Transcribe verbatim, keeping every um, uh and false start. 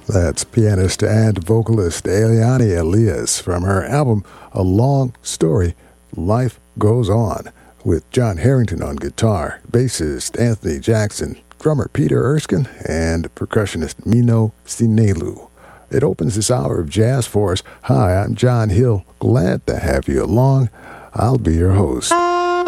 That's pianist and vocalist Eliane Elias from her album A Long Story, Life Goes On, with John Harrington on guitar, bassist Anthony Jackson, drummer Peter Erskine, and percussionist Mino Sinelu. It opens this hour of jazz for us. Hi, I'm John Hill. Glad to have you along. I'll be your host.